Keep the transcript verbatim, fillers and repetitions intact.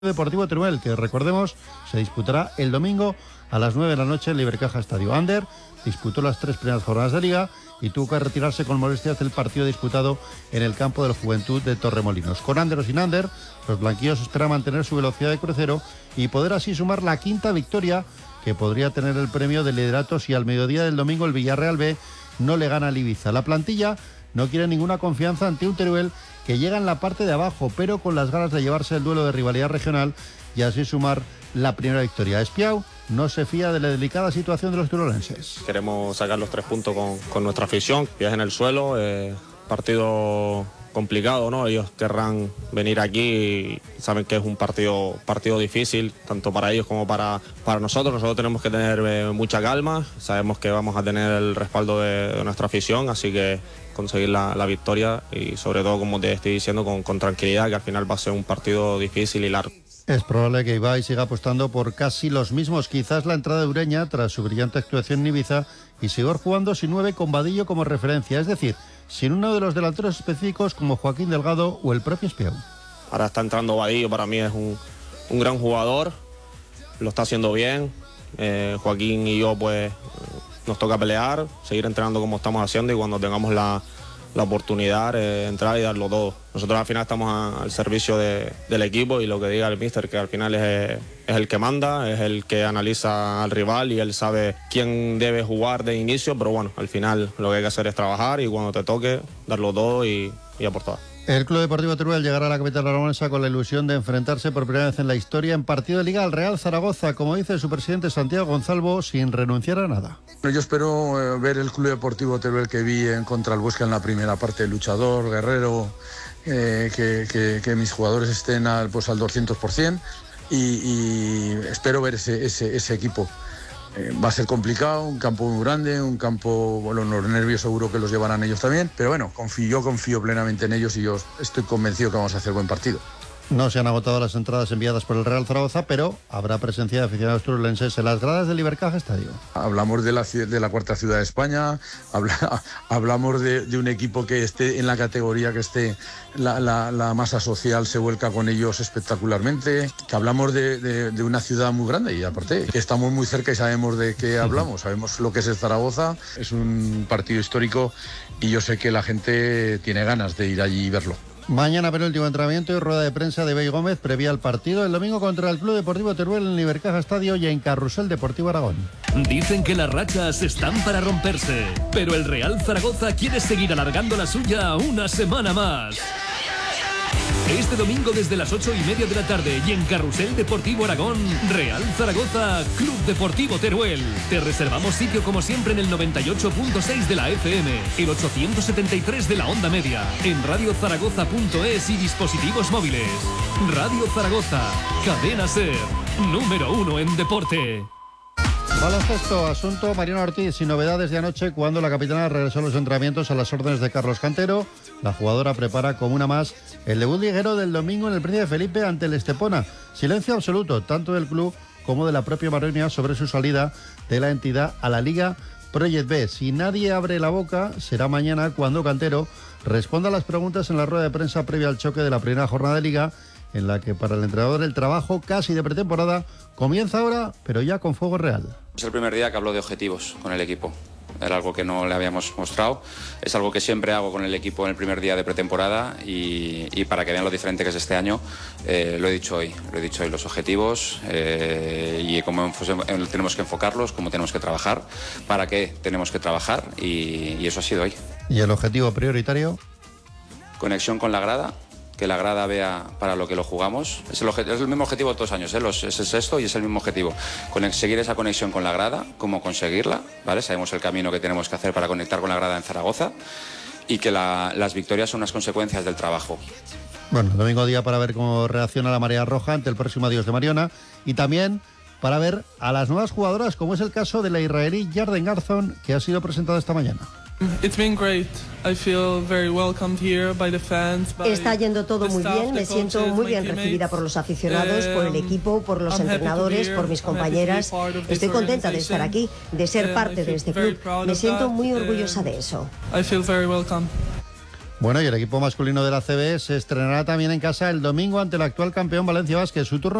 Deportivo Teruel, que recordemos se disputará el domingo a las nueve de la noche en el Ibercaja Estadio. Ander disputó las tres primeras jornadas de Liga y tuvo que retirarse con molestias del partido disputado en el campo del Juventud de Torremolinos. Con Ander o sin Ander, los blanquillos esperan mantener su velocidad de crucero y poder así sumar la quinta victoria, que podría tener el premio de liderato si al mediodía del domingo el Villarreal B no le gana al Ibiza. La plantilla no quiere ninguna confianza ante un Teruel que llega en la parte de abajo, pero con las ganas de llevarse el duelo de rivalidad regional y así sumar la primera victoria. Espiau no se fía de la delicada situación de los turolenses. Queremos sacar los tres puntos con, con nuestra afición, pies en el suelo, eh, partido complicado, ¿no? Ellos querrán venir aquí y saben que es un partido, partido difícil, tanto para ellos como para, para nosotros. Nosotros tenemos que tener eh, mucha calma, sabemos que vamos a tener el respaldo de, de nuestra afición, así que conseguir la, la victoria y sobre todo, como te estoy diciendo, con, con tranquilidad, que al final va a ser un partido difícil y largo. Es probable que Ibai siga apostando por casi los mismos, quizás la entrada de Ureña tras su brillante actuación en Ibiza y seguir jugando sin nueve con Vadillo como referencia, es decir, sin uno de los delanteros específicos como Joaquín Delgado o el propio Espiau. Ahora está entrando Vadillo, para mí es un, un gran jugador, lo está haciendo bien, eh, Joaquín y yo pues nos toca pelear, seguir entrenando como estamos haciendo y cuando tengamos la, la oportunidad eh, entrar y darlo todo. Nosotros al final estamos a, al servicio de, del equipo y lo que diga el míster, que al final es, es el que manda, es el que analiza al rival y él sabe quién debe jugar de inicio, pero bueno, al final lo que hay que hacer es trabajar y cuando te toque darlo todo y, y aportar. El Club Deportivo Teruel llegará a la capital aragonesa con la ilusión de enfrentarse por primera vez en la historia en partido de Liga al Real Zaragoza, como dice su presidente Santiago Gonzalvo, sin renunciar a nada. Yo espero eh, ver el Club Deportivo Teruel que vi en contra el Huesca en la primera parte, luchador, guerrero, eh, que, que, que mis jugadores estén al, pues, al doscientos por ciento y, y espero ver ese, ese, ese equipo. Eh, va a ser complicado, un campo muy grande, un campo, bueno, los nervios seguro que los llevarán ellos también, pero bueno, confío, yo confío plenamente en ellos y yo estoy convencido que vamos a hacer buen partido. No se han agotado las entradas enviadas por el Real Zaragoza, pero habrá presencia de aficionados turolenses en las gradas del Ibercaja Estadio. Hablamos de la, de la cuarta ciudad de España, habla, hablamos de, de un equipo que esté en la categoría que esté, la, la, la masa social se vuelca con ellos espectacularmente, que hablamos de, de, de una ciudad muy grande y aparte que estamos muy cerca y sabemos de qué hablamos, sabemos lo que es el Zaragoza, es un partido histórico y yo sé que la gente tiene ganas de ir allí y verlo. Mañana penúltimo entrenamiento y rueda de prensa de Bey Gómez previa al partido el domingo contra el Club Deportivo Teruel en el Ibercaja Estadio y en Carrusel Deportivo Aragón. Dicen que las rachas están para romperse, pero el Real Zaragoza quiere seguir alargando la suya una semana más. Este domingo desde las ocho y media de la tarde y en Carrusel Deportivo Aragón, Real Zaragoza, Club Deportivo Teruel. Te reservamos sitio como siempre en el noventa y ocho punto seis de la F M, el ochocientos setenta y tres de la onda media, en radio zaragoza punto es y dispositivos móviles. Radio Zaragoza, cadena SER, número uno en deporte. Baloncesto, asunto Mariano Ortiz, sin novedades de anoche cuando la capitana regresó a los entrenamientos a las órdenes de Carlos Cantero. La jugadora prepara como una más el debut liguero del domingo en el Príncipe Felipe ante el Estepona. Silencio absoluto, tanto del club como de la propia Maronia sobre su salida de la entidad a la Liga Project B. Si nadie abre la boca, será mañana cuando Cantero responda a las preguntas en la rueda de prensa previa al choque de la primera jornada de Liga, en la que para el entrenador el trabajo casi de pretemporada comienza ahora, pero ya con fuego real. Es el primer día que hablo de objetivos con el equipo. Era algo que no le habíamos mostrado. Es algo que siempre hago con el equipo en el primer día de pretemporada y, y para que vean lo diferente que es este año, eh, lo he dicho hoy. Lo he dicho hoy, los objetivos eh, y cómo tenemos que enfocarlos, cómo tenemos que trabajar, para qué tenemos que trabajar y, y eso ha sido hoy. ¿Y el objetivo prioritario? Conexión con la grada. Que la grada vea para lo que lo jugamos. Es el, es el mismo objetivo de todos los años, ¿eh? Los, es el sexto y es el mismo objetivo. Conseguir esa conexión con la grada, cómo conseguirla, ¿vale? Sabemos el camino que tenemos que hacer para conectar con la grada en Zaragoza y que la, las victorias son unas consecuencias del trabajo. Bueno, domingo día para ver cómo reacciona la Marea Roja ante el próximo adiós de Mariona y también para ver a las nuevas jugadoras, como es el caso de la israelí Yarden Garzon, que ha sido presentada esta mañana. It's been great. I feel very welcomed here by the fans, by Está yendo todo muy bien, me siento muy bien recibida por los aficionados, por el equipo, por los entrenadores, por mis compañeras. Estoy contenta de estar aquí, de ser parte de este club. Me siento muy orgullosa de eso. I feel very welcome. Bueno, y el equipo masculino de la A C B se estrenará también en casa el domingo ante el actual campeón Valencia Basket. Su turno